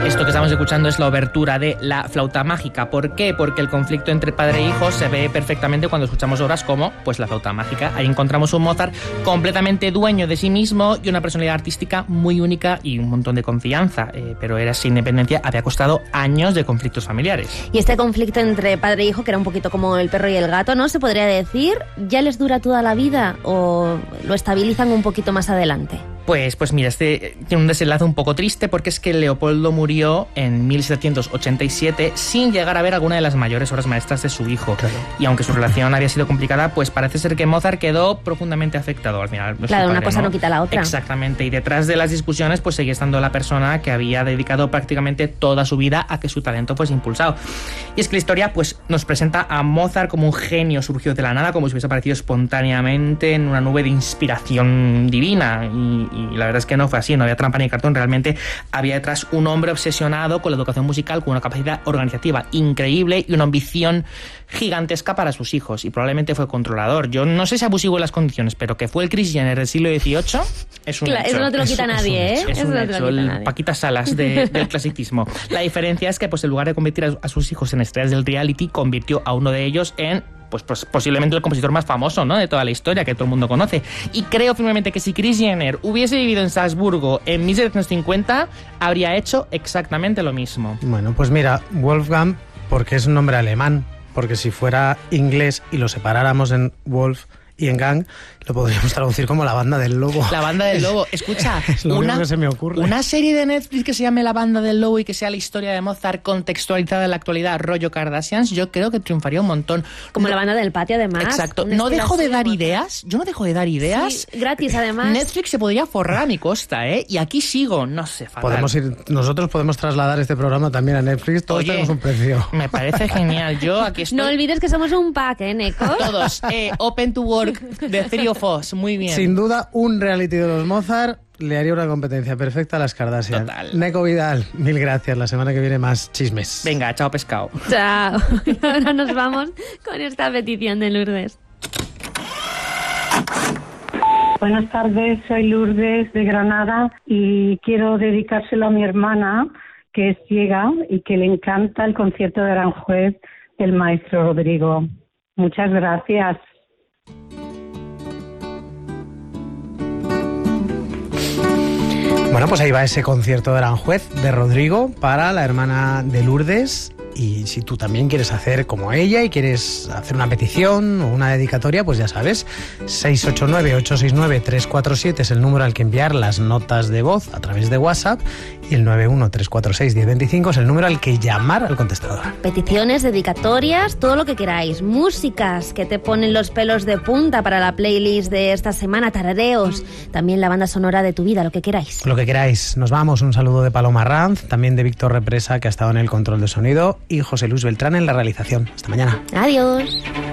Esto que estamos escuchando es la obertura de La flauta mágica. ¿Por qué? Porque el conflicto entre padre e hijo se ve perfectamente cuando escuchamos obras como pues La flauta mágica. Ahí encontramos un Mozart completamente dueño de sí mismo y una personalidad artística muy única y un montón de confianza. Pero era sin independencia, había costado años de conflictos familiares. Y este conflicto entre padre e hijo, que era un poquito como el perro y el gato, ¿no? Se podría decir, ¿ya les dura toda la vida o lo estabilizan un poquito más adelante? Pues mira, este tiene un desenlace un poco triste porque es que Leopoldo murió en 1787 sin llegar a ver alguna de las mayores obras maestras de su hijo. Claro. Y aunque su relación había sido complicada, pues parece ser que Mozart quedó profundamente afectado al final. Claro, padre, una cosa no quita la otra. Exactamente, y detrás de las discusiones pues seguía estando la persona que había dedicado prácticamente toda su vida a que su talento fuese impulsado. Y es que la historia pues nos presenta a Mozart como un genio surgido de la nada, como si hubiese aparecido espontáneamente en una nube de inspiración divina. Y la verdad es que no fue así, no había trampa ni cartón, realmente había detrás un hombre obsesionado con la educación musical, con una capacidad organizativa increíble y una ambición gigantesca para sus hijos, y probablemente fue controlador. Yo no sé si abusivo en las condiciones, pero que fue el Kris Jenner del siglo XVIII es un hecho. Eso no te lo quita nadie, ¿eh? Es un hecho, el Paquita Salas del clasicismo. La diferencia es que pues en lugar de convertir a sus hijos en estrellas del reality, convirtió a uno de ellos en pues posiblemente el compositor más famoso, ¿no?, de toda la historia, que todo el mundo conoce. Y creo firmemente que si Kris Jenner hubiese vivido en Salzburgo en 1750, habría hecho exactamente lo mismo. Bueno, pues mira, Wolfgang, porque es un nombre alemán, porque si fuera inglés y lo separáramos en Wolf y en Gang, lo podríamos traducir como La banda del lobo. La banda del lobo. Escucha, es lo único que se me ocurre. Una serie de Netflix que se llame La banda del lobo y que sea la historia de Mozart contextualizada en la actualidad, rollo Kardashians, yo creo que triunfaría un montón. Como La banda del patio, además. Exacto. No dejo de dar ideas. Yo no dejo de dar ideas. Sí, gratis, además. Netflix se podría forrar a mi costa, ¿eh? Y aquí sigo, no sé, fatal. Nosotros podemos trasladar este programa también a Netflix. Todos tenemos un precio. Me parece genial. Yo aquí estoy. No olvides que somos un pack, ¿eh, Neko? Todos. Open to Work de Three of Us. Muy bien. Sin duda, un reality de los Mozart le haría una competencia perfecta a las Kardashian. Total. Neko Vidal, mil gracias. La semana que viene más chismes. Venga, chao pescado. Chao. Ahora nos vamos con esta petición de Lourdes. Buenas tardes, soy Lourdes de Granada y quiero dedicárselo a mi hermana, que es ciega y que le encanta el concierto de Aranjuez del maestro Rodrigo. Muchas gracias. Bueno, pues ahí va ese concierto de Aranjuez de Rodrigo para la hermana de Lourdes. Y si tú también quieres hacer como ella y quieres hacer una petición o una dedicatoria, pues ya sabes, 689-869-347 es el número al que enviar las notas de voz a través de WhatsApp, y el 913461025 es el número al que llamar al contestador. Peticiones, dedicatorias, todo lo que queráis. Músicas que te ponen los pelos de punta para la playlist de esta semana, tarareos, también la banda sonora de tu vida, lo que queráis. Lo que queráis. Nos vamos. Un saludo de Paloma Ranz, también de Víctor Represa, que ha estado en el control de sonido, y José Luis Beltrán en la realización. Hasta mañana. Adiós.